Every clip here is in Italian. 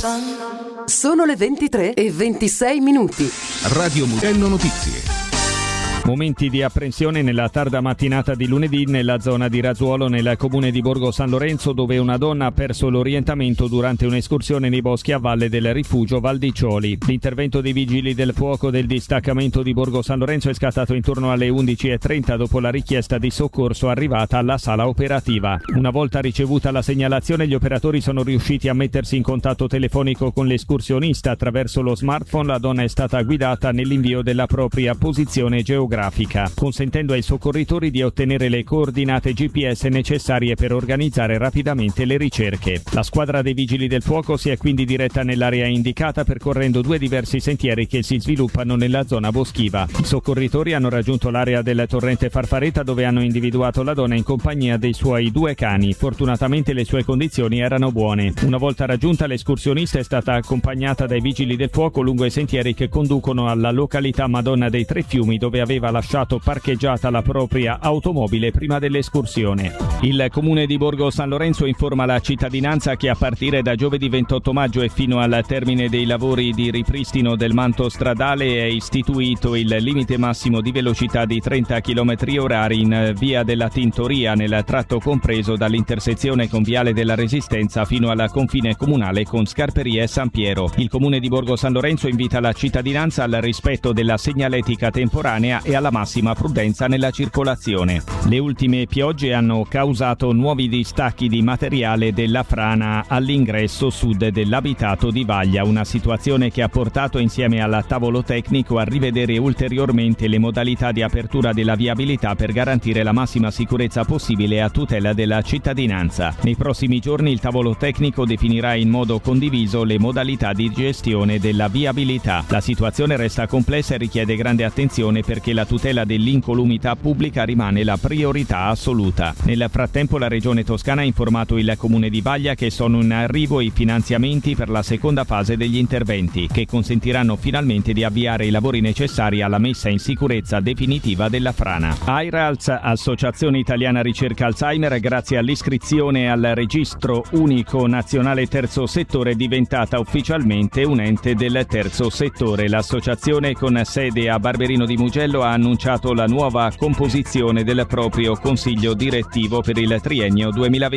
Sono le 23:26. Radio Mugello Notizie. Momenti di apprensione nella tarda mattinata di lunedì nella zona di Razzuolo, nel comune di Borgo San Lorenzo, dove una donna ha perso l'orientamento durante un'escursione nei boschi a valle del rifugio Valdiccioli. L'intervento dei vigili del fuoco del distaccamento di Borgo San Lorenzo è scattato intorno alle 11:30 dopo la richiesta di soccorso arrivata alla sala operativa. Una volta ricevuta la segnalazione, gli operatori sono riusciti a mettersi in contatto telefonico con l'escursionista. Attraverso lo smartphone la donna è stata guidata nell'invio della propria posizione geografica, consentendo ai soccorritori di ottenere le coordinate GPS necessarie per organizzare rapidamente le ricerche. La squadra dei vigili del fuoco si è quindi diretta nell'area indicata, percorrendo due diversi sentieri che si sviluppano nella zona boschiva. I soccorritori hanno raggiunto l'area del torrente Farfareta, dove hanno individuato la donna in compagnia dei suoi due cani. Fortunatamente le sue condizioni erano buone. Una volta raggiunta, l'escursionista è stata accompagnata dai vigili del fuoco lungo i sentieri che conducono alla località Madonna dei Tre Fiumi, dove aveva lasciato parcheggiata la propria automobile prima dell'escursione. Il comune di Borgo San Lorenzo informa la cittadinanza che a partire da giovedì 28 maggio e fino al termine dei lavori di ripristino del manto stradale è istituito il limite massimo di velocità di 30 km/h in via della Tintoria, nel tratto compreso dall'intersezione con Viale della Resistenza fino al confine comunale con Scarperie e San Piero. Il comune di Borgo San Lorenzo invita la cittadinanza al rispetto della segnaletica temporanea e alla massima prudenza nella circolazione. Le ultime piogge hanno causato nuovi distacchi di materiale della frana all'ingresso sud dell'abitato di Vaglia, una situazione che ha portato insieme al tavolo tecnico a rivedere ulteriormente le modalità di apertura della viabilità per garantire la massima sicurezza possibile a tutela della cittadinanza. Nei prossimi giorni il tavolo tecnico definirà in modo condiviso le modalità di gestione della viabilità. La situazione resta complessa e richiede grande attenzione perché la tutela dell'incolumità pubblica rimane la priorità assoluta. Nel frattempo la Regione Toscana ha informato il Comune di Vaglia che sono in arrivo i finanziamenti per la seconda fase degli interventi, che consentiranno finalmente di avviare i lavori necessari alla messa in sicurezza definitiva della frana. AIRALS, Associazione Italiana Ricerca Alzheimer, grazie all'iscrizione al Registro Unico Nazionale Terzo Settore, è diventata ufficialmente un ente del terzo settore. L'associazione, con sede a Barberino di Mugello, ha annunciato la nuova composizione del proprio consiglio direttivo per il triennio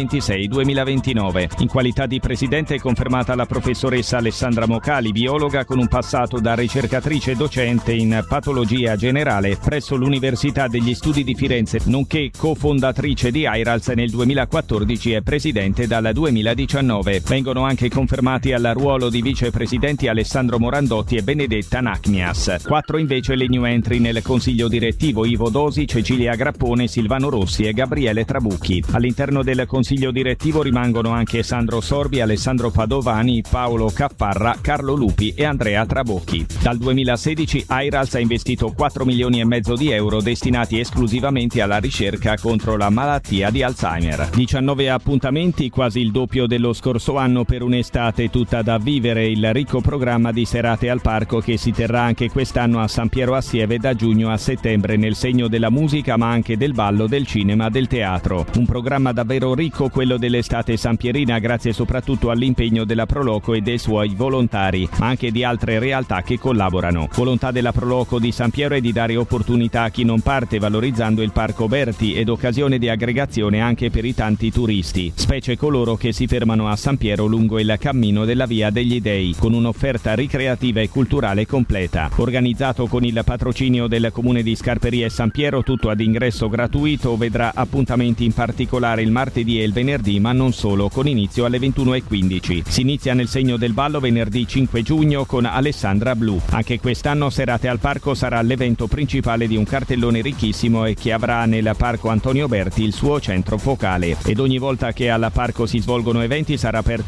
2026-2029. In qualità di presidente è confermata la professoressa Alessandra Mocali, biologa con un passato da ricercatrice docente in patologia generale presso l'Università degli Studi di Firenze, nonché cofondatrice di AIRALS nel 2014 e presidente dal 2019. Vengono anche confermati al ruolo di vicepresidenti Alessandro Morandotti e Benedetta Nacnias. 4 invece le new entry nel consiglio direttivo: Ivo Dosi, Cecilia Grappone, Silvano Rossi e Gabriele Trabucchi. All'interno del consiglio direttivo rimangono anche Sandro Sorbi, Alessandro Padovani, Paolo Caffarra, Carlo Lupi e Andrea Trabocchi. Dal 2016 AIRALS ha investito 4 milioni e mezzo di euro destinati esclusivamente alla ricerca contro la malattia di Alzheimer. 19 appuntamenti, quasi il doppio dello scorso anno, per un'estate tutta da vivere. Il ricco programma di serate al parco che si terrà anche quest'anno a San Piero a Sieve da giugno a settembre, nel segno della musica ma anche del ballo, del cinema, del teatro. Un programma davvero ricco quello dell'estate sampierina, grazie soprattutto all'impegno della Proloco e dei suoi volontari, ma anche di altre realtà che collaborano. Volontà della Proloco di San Piero è di dare opportunità a chi non parte, valorizzando il Parco Berti ed occasione di aggregazione anche per i tanti turisti, specie coloro che si fermano a San Piero lungo il cammino della Via degli Dei, con un'offerta ricreativa e culturale completa. Organizzato con il patrocinio del Comune di Scarperie e San Piero, tutto ad ingresso gratuito, vedrà appuntamenti in particolare il martedì e il venerdì, ma non solo, con inizio alle 21:15. Si inizia nel segno del ballo venerdì 5 giugno con Alessandra Blu. Anche quest'anno Serate al Parco sarà l'evento principale di un cartellone ricchissimo e che avrà nel Parco Antonio Berti il suo centro focale. Ed ogni volta che al parco si svolgono eventi sarà aperto